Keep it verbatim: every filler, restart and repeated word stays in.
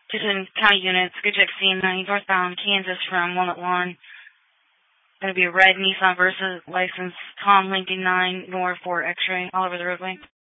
Houston County units, good check scene nine northbound Kansas from Walnut Lawn. Going to be a red Nissan Versa, license Tom Lincoln nine North for X-ray all over the roadway.